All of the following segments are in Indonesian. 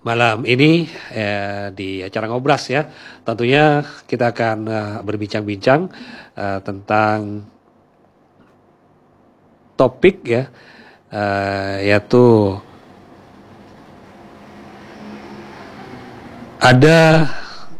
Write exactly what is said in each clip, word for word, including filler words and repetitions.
malam ini eh, di acara Ngobras ya. Tentunya kita akan eh, berbincang-bincang eh, tentang topik ya, eh, yaitu ada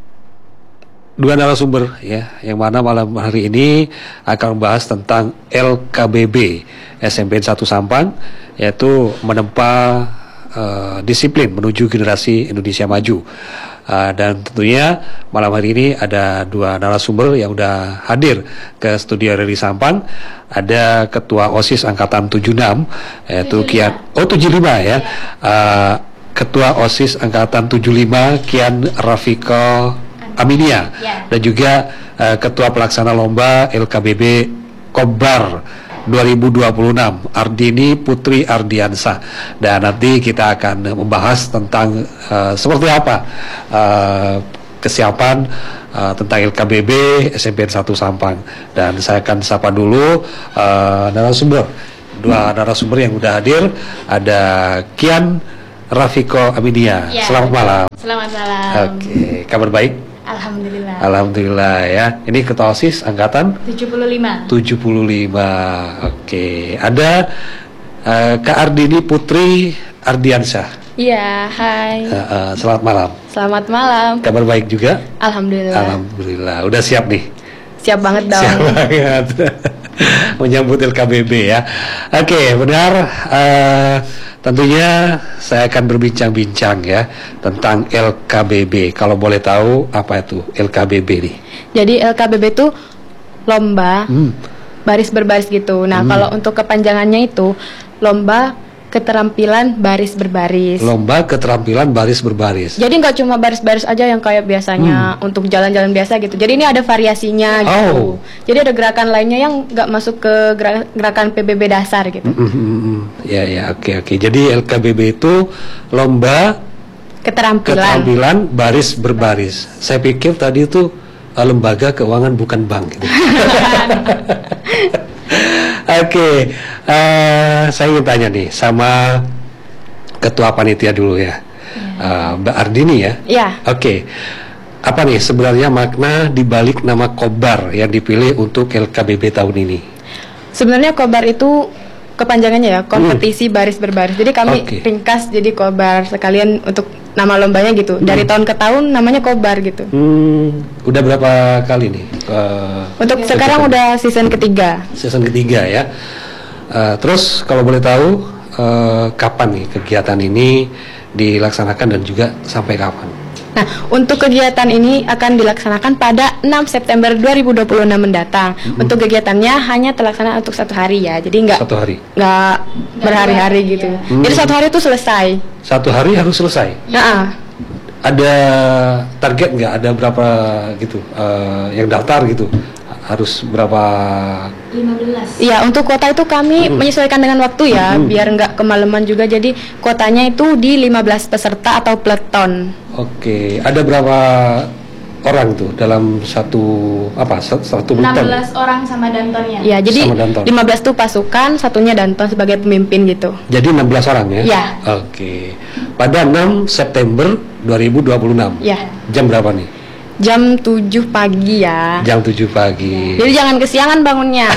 dua narasumber ya, yang mana malam hari ini akan membahas tentang L K B B S M P N satu Sampang, yaitu menempa uh, disiplin menuju generasi Indonesia maju. Uh, dan tentunya malam hari ini ada dua narasumber yang udah hadir ke studio Rally Sampang. Ada Ketua OSIS Angkatan tujuh puluh enam, yaitu Kian, oh tujuh puluh lima ya, uh, Ketua OSIS Angkatan tujuh puluh lima Kian Rafiko Aminia, ya. Dan juga uh, Ketua Pelaksana Lomba L K B B Kobar dua ribu dua puluh enam Ardini Putri Ardiansa. Dan nanti kita akan membahas tentang uh, seperti apa uh, kesiapan uh, tentang L K B B S M P N satu Sampang. Dan saya akan sapa dulu uh, narasumber, dua narasumber yang udah hadir. Ada Kian Rafiko Aminia, ya. Selamat malam. Selamat malam. Oke, kabar baik? Alhamdulillah. Alhamdulillah ya. Ini Ketua OSIS Angkatan tujuh puluh lima. tujuh puluh lima. Oke. Ada uh, Kak Ardini Putri Ardiansyah. Iya, hai. Uh, uh, selamat malam. Selamat malam. Kabar baik juga? Alhamdulillah. Alhamdulillah. Udah siap nih? Siap banget dong. Siap banget. Menyambut L K B B ya. Oke, benar. Uh, tentunya saya akan berbincang-bincang ya tentang L K B B. Kalau boleh tahu apa itu L K B B nih? Jadi L K B B itu lomba hmm. baris berbaris gitu. Nah, hmm. kalau untuk kepanjangannya itu lomba keterampilan baris berbaris. Lomba keterampilan baris berbaris. Jadi nggak cuma baris-baris aja yang kayak biasanya hmm. untuk jalan-jalan biasa gitu. Jadi ini ada variasinya gitu. Oh. Jadi ada gerakan lainnya yang nggak masuk ke gerakan P B B dasar gitu. Mm -hmm. Ya ya oke oke. Jadi L K B B itu lomba keterampilan, keterampilan baris berbaris. Saya pikir tadi itu uh, lembaga keuangan bukan bank gitu. Oke, okay. uh, saya ingin tanya nih sama Ketua Panitia dulu ya, yeah. uh, Mbak Ardini ya. Iya. Yeah. Oke, okay. Apa nih sebenarnya makna dibalik nama Kobar yang dipilih untuk L K B B tahun ini? Sebenarnya Kobar itu kepanjangannya ya, kompetisi hmm. baris berbaris. Jadi kami okay. ringkas jadi Kobar sekalian untuk nama lombanya gitu. Dari hmm. tahun ke tahun namanya Kobar gitu. Hmm, udah berapa kali nih? Uh, Untuk sekarang season. Udah season ketiga. Season ketiga ya. Uh, terus kalau boleh tahu uh, kapan nih kegiatan ini dilaksanakan dan juga sampai kapan? Nah, untuk kegiatan ini akan dilaksanakan pada enam September dua ribu dua puluh enam mendatang. Mm-hmm. Untuk kegiatannya hanya terlaksana untuk satu hari ya. Jadi nggak satu hari. Nggak berhari-hari gitu. Ya. Hmm. Jadi satu hari itu selesai. Satu hari harus selesai. Nah. Ada target nggak? Ada berapa gitu uh, yang daftar gitu? Harus berapa? lima belas. Iya, untuk kuota itu kami hmm. menyesuaikan dengan waktu ya, hmm. biar nggak kemalaman juga. Jadi kuotanya itu di lima belas peserta atau peleton. Oke, ada berapa orang tuh dalam satu apa satu peleton? enam belas orang sama dantonnya. Iya, jadi danton. lima belas tuh pasukan, satunya danton sebagai pemimpin gitu. Jadi enam belas orang ya? Iya. Oke. Pada enam September dua ribu dua puluh enam. Iya. Jam berapa nih? Jam tujuh pagi ya. Jam tujuh pagi. Jadi jangan kesiangan bangunnya.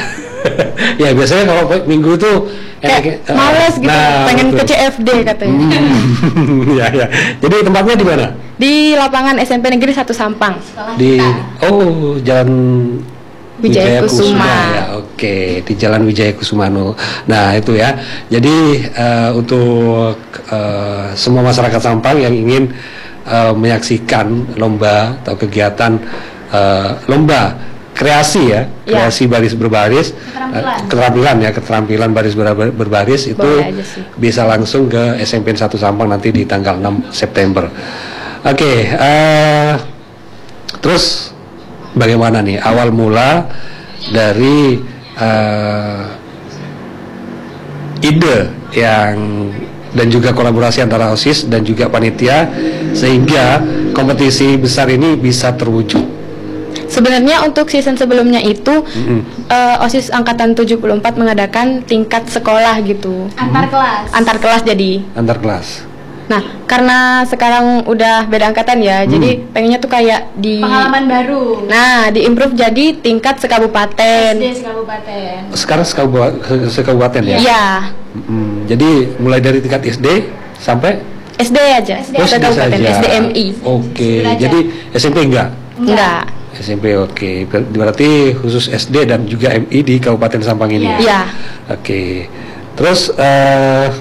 Ya biasanya kalau minggu tuh kayak uh, males gitu, nah, pengen betul. Ke C F D katanya. Hmm, ya ya. Jadi tempatnya di mana? Di lapangan S M P Negeri satu Sampang. Di oh Jalan Wijaya, Wijaya Kusuma. Kusuma ya. Oke, di Jalan Wijaya Kusuma. Nah, itu ya. Jadi uh, untuk uh, semua masyarakat Sampang yang ingin uh, menyaksikan lomba atau kegiatan uh, lomba kreasi ya, ya. kreasi baris berbaris, keterampilan. Uh, keterampilan ya, keterampilan baris ber berbaris itu bisa langsung ke S M P N satu Sampang nanti di tanggal enam September. Oke, okay, uh, terus bagaimana nih awal mula dari uh, ide yang dan juga kolaborasi antara OSIS dan juga panitia sehingga kompetisi besar ini bisa terwujud? Sebenarnya untuk season sebelumnya itu mm-hmm. uh, OSIS Angkatan tujuh puluh empat mengadakan tingkat sekolah gitu. Antar kelas. Antar kelas jadi. Antar kelas. Nah, karena sekarang udah beda angkatan ya, hmm. jadi pengennya tuh kayak di pengalaman baru. Nah, diimprove jadi tingkat sekabupaten. S D sekabupaten. Sekarang sekabupaten, sekabupaten ya? Iya. Hmm, jadi mulai dari tingkat S D sampai S D aja. S D, oh, S D sekabupaten, saja. S D M I. Oke, okay. Jadi S M P enggak? Enggak. S M P oke. Okay. Berarti khusus S D dan juga M I di Kabupaten Sampang ini. Iya. Ya? Ya. Oke. Okay. Terus uh,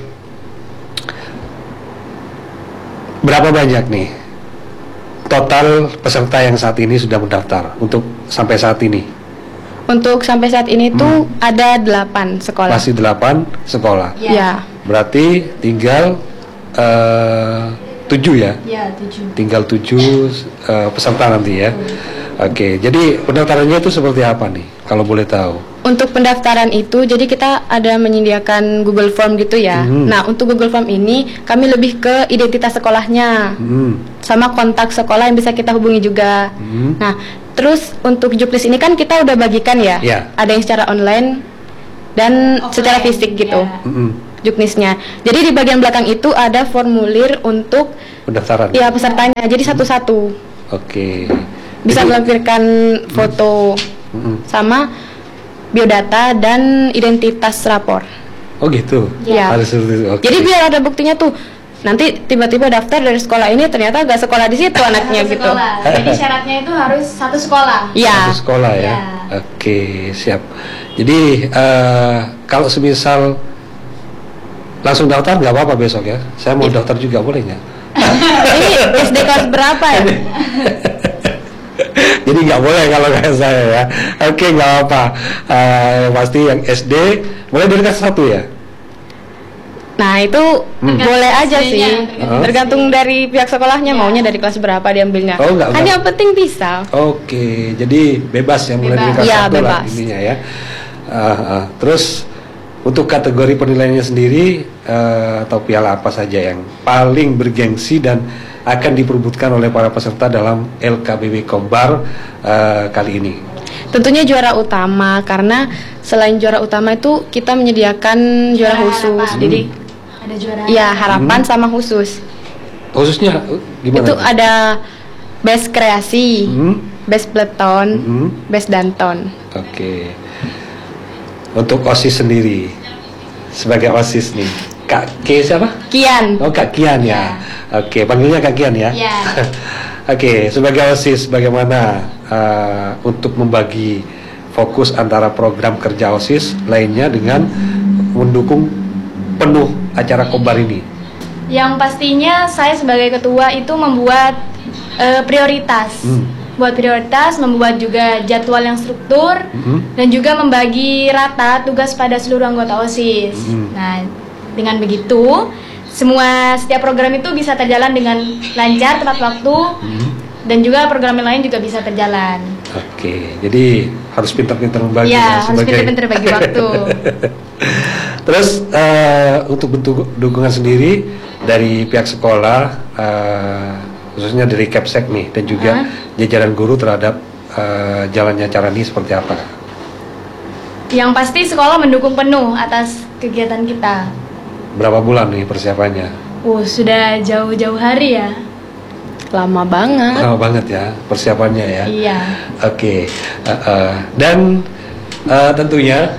berapa banyak nih total peserta yang saat ini sudah mendaftar untuk sampai saat ini? Untuk sampai saat ini hmm. tuh ada delapan sekolah. Masih delapan sekolah. Iya. Ya. Berarti tinggal uh, tujuh ya? Iya, tujuh. Tinggal tujuh uh, peserta nanti ya. Oke, okay, jadi pendaftarannya itu seperti apa nih, kalau boleh tahu? Untuk pendaftaran itu, jadi kita ada menyediakan Google Form gitu ya. Mm-hmm. Nah, untuk Google Form ini, kami lebih ke identitas sekolahnya, mm-hmm. sama kontak sekolah yang bisa kita hubungi juga. Mm-hmm. Nah, terus untuk juknis ini kan kita udah bagikan ya, yeah. ada yang secara online dan offline, secara fisik gitu. Yeah. Mm-hmm. Juknisnya. Jadi di bagian belakang itu ada formulir untuk pendaftaran. Ya, pesertanya. Jadi satu-satu. Oke. Okay. Bisa Itu, melampirkan foto mm-hmm. sama biodata dan identitas rapor. Oh gitu. Ya. Okay. Jadi biar ada buktinya tuh. Nanti tiba-tiba daftar dari sekolah ini ternyata gak sekolah di situ anaknya satu gitu. Sekolah. Jadi syaratnya itu harus satu sekolah. Iya. Satu sekolah ya. ya. Oke, okay, siap. Jadi uh, kalau semisal langsung daftar nggak apa-apa besok ya. Saya mau ya. daftar juga boleh nggak? Ini S D kelas berapa ya? Jadi nggak boleh kalau kayak saya ya. Oke, nggak apa. Uh, pasti yang S D mulai dari kelas satu ya. Nah itu hmm. boleh aja sih. Tergantung, tergantung dari pihak sekolahnya ya. Maunya dari kelas berapa diambilnya. Oh, enggak, kan yang penting bisa. Oke, jadi bebas ya mulai dari kelas ya, satu lah intinya ya. Uh, uh. Terus untuk kategori penilaiannya sendiri uh, atau piala apa saja yang paling bergengsi dan akan diperebutkan oleh para peserta dalam L K B B Kobar uh, kali ini? Tentunya juara utama, karena selain juara utama itu kita menyediakan juara, juara khusus. Hmm. Jadi ada juara. Ya, harapan hmm. sama khusus. Khususnya gimana? Itu ada best kreasi, hmm. best peleton, hmm. best danton. Oke. Okay. Untuk OSIS sendiri, sebagai OSIS nih, Kak K siapa? Kian. Oh, Kak Kian ya. ya. Oke, panggilnya Kak Kian ya. Iya. Oke, sebagai OSIS bagaimana uh, untuk membagi fokus antara program kerja OSIS lainnya dengan mendukung penuh acara Kobar ini? Yang pastinya saya sebagai ketua itu membuat uh, prioritas. Hmm. Buat prioritas, membuat juga jadwal yang struktur, hmm. dan juga membagi rata tugas pada seluruh anggota OSIS. Hmm. Nah, dengan begitu semua setiap program itu bisa terjalan dengan lancar, tepat waktu, hmm. dan juga program yang lain juga bisa terjalan. Oke, jadi harus pintar-pintar membagi. Ya, harus pintar-pintar bagi waktu. Terus uh, untuk bentuk dukungan sendiri dari pihak sekolah, uh, khususnya dari Kepsek nih, dan juga huh? jajaran guru terhadap uh, jalannya acara ini seperti apa? Yang pasti sekolah mendukung penuh atas kegiatan kita. Berapa bulan nih persiapannya? Oh, sudah jauh-jauh hari ya. Lama banget. Lama banget ya persiapannya ya. Iya. Oke. Okay. Uh, uh, dan uh, tentunya,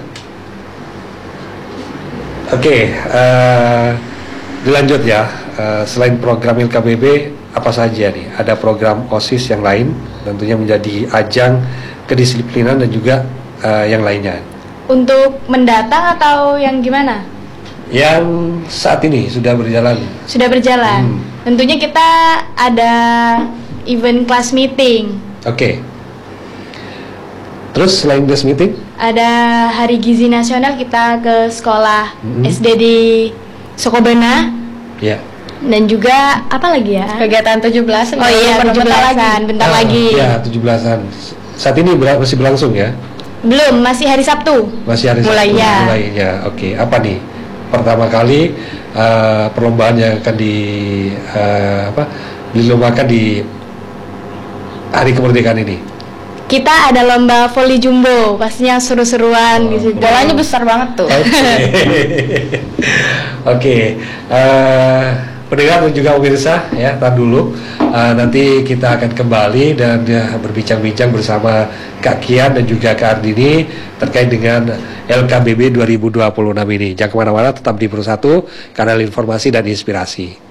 oke, okay, uh, dilanjut ya. Uh, selain program L K B B, apa saja nih? Ada program OSIS yang lain, tentunya menjadi ajang kedisiplinan dan juga uh, yang lainnya. Untuk mendatang atau yang gimana? Yang saat ini sudah berjalan. Sudah berjalan. Hmm. Tentunya kita ada event class meeting. Oke. Okay. Terus selain class meeting? Ada Hari Gizi Nasional, kita ke sekolah hmm. S D di Sokobena. Ya. Yeah. Dan juga apa lagi ya? Kegiatan tujuh belasan. Oh iya, tujuh belasan, bentar oh, lagi. Iya, tujuh belasan. Saat ini ber- masih berlangsung ya? Belum, masih hari Sabtu. Masih hari Mulai Sabtu. Ya. Mulainya. Oke, okay. Apa nih? Pertama kali uh, perlombaan yang akan di uh, apa? dilombakan di Hari Kemerdekaan ini. Kita ada lomba voli jumbo, pastinya seru-seruan oh, gitu. Bolanya besar banget tuh. Oke. Okay. Okay. Uh, pendengar dan juga pemirsa ya, tar dulu uh, nanti kita akan kembali dan uh, berbincang-bincang bersama Kak Kian dan juga Kak Ardini terkait dengan L K B B dua ribu dua puluh enam ini. Jangan kemana-mana, tetap di Pro satu, kanal informasi dan inspirasi.